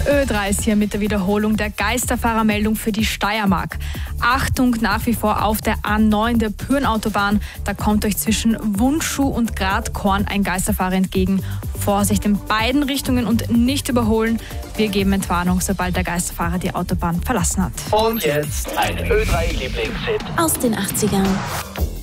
Ö3 ist hier mit der Wiederholung der Geisterfahrermeldung für die Steiermark. Achtung nach wie vor auf der A9 der Pürnautobahn. Da kommt euch zwischen Wundschuh und Gradkorn ein Geisterfahrer entgegen. Vorsicht in beiden Richtungen und nicht überholen. Wir geben Entwarnung, sobald der Geisterfahrer die Autobahn verlassen hat. Und jetzt ein Ö3-Lieblingshit aus den 80ern.